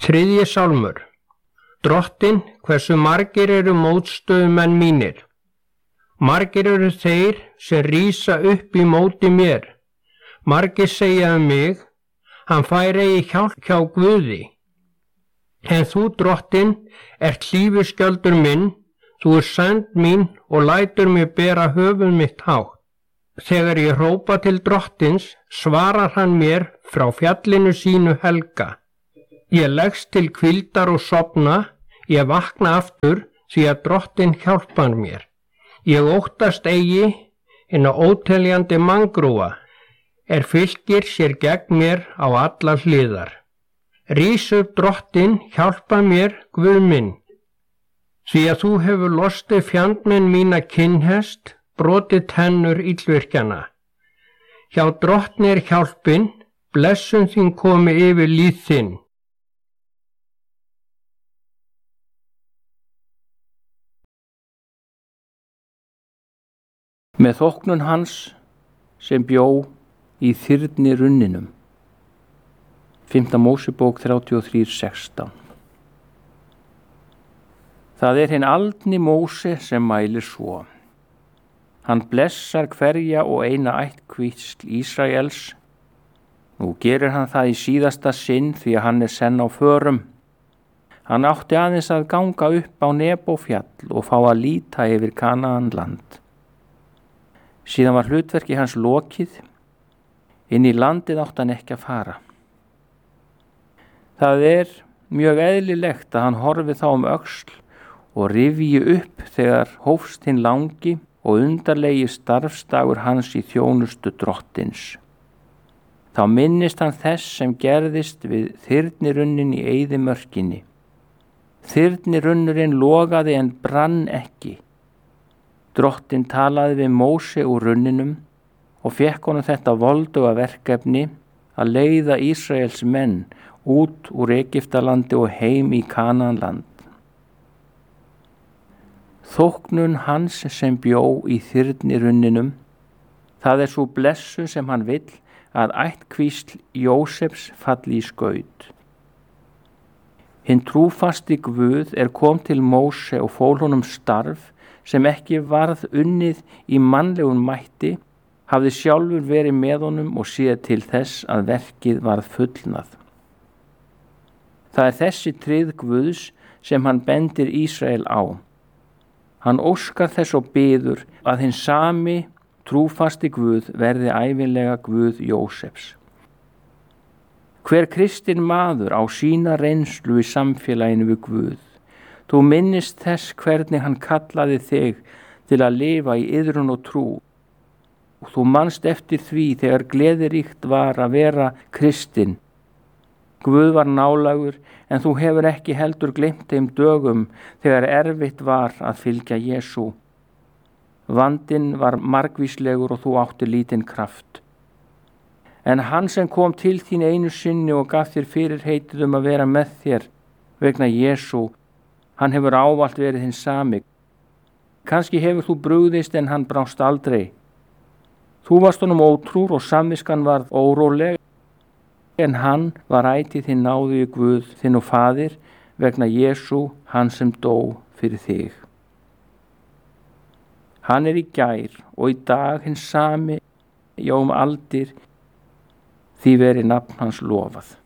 Þriðji sálmur. Drottinn, hversu margir eru mótstöðumenn mínir? Margir eru þeir sem rísa upp í móti mér. Margir segja mig, hann fær eigi hjálp hjá Guði. En þú, Drottinn, ert hlífiskjöldur minn, þú ert sæmd mín og lætur mig bera höfuð mitt hátt. Þegar ég hrópa til Drottins, svarar hann mér frá fjallinu sínu helga. Ég leggst til hvíldar og sofna, ég vakna aftur því að Drottinn hjálpar mér. Ég óttast eigi hinna óteljandi manngrúfa, fylgir sér gegn mér á allar hliðar. Rís upp, Drottinn, hjálpa mér, Guð minn. Því að þú hefur lostið fjandmenn mína kinnhest, brotið tennur illvirkjana. Hjá Drottni hjálpin, blessun þín komi yfir líð þinn. Með þóknun hans sem bjó í þyrni runninum. 5. Mósebók 33:16. Það hinn aldni Móse sem mælir svo. Hann blessar hverja og eina ættkvísl Ísraels. Nú gerir hann það í síðasta sinn því að hann senn á förum. Hann átti aðeins að ganga upp á Nebófjall og fá að líta yfir Kanaanland. Síðan var hlutverki hans lokið, inn í landið átti hann ekki að fara. Það mjög eðlilegt að hann horfi þá öxl og rifji upp þegar hófst hinn langi og undarlegi starfsdagur hans í þjónustu Drottins. Þá minnist hann þess sem gerðist við þyrnirunnin í eyðimörkinni. Þyrnirunnurinn logaði en brann ekki. Drottinn talaði við Móse úr runninum og fékk honum þetta volduga verkefni að leiða Ísraels menn út úr Egyptalandi og heim í Kanaanland. Þóknun hans sem bjó í þyrnirunninum, það svo blessun sem hann vill að ættkvísl Jósefs falli í skaut. Hinn trúfasti Guð kom til Móse og fól honum starf sem ekki varð unnið í mannlegum mætti, hafði sjálfur verið með honum og séð til þess að verkið varð fullnað. Það þessi tryggð Guðs sem hann bendir Ísrael á. Hann óskar þess og biður að hinn sami trúfasti Guð verði ævinlega Guð Jósefs. Hver kristinn maður á sína reynslu í samfélaginu við Guð. Þú minnist þess hvernig hann kallaði þig til að lifa í iðrun og trú. Þú manst eftir því þegar gleðiríkt var að vera kristinn. Guð var nálægur en þú hefur ekki heldur gleymt þeim dögum þegar erfitt var að fylgja Jesú. Vandinn var margvíslegur og þú átti lítinn kraft. En hann sem kom til þín einu sinni og gaf þér fyrirheitið að vera með þér vegna Jesú, hann hefur ávallt verið hinn sami. Kannski hefur þú brugðist en hann brást aldrei. Þú varst honum ótrúr og samviskan var óróleg, en hann var ætíð hinn náðugi Guð þinn og faðir vegna Jesú, hann sem dó fyrir þig. Hann í gær og í dag hinn sami, já aldir, því veri nafn hans lofað.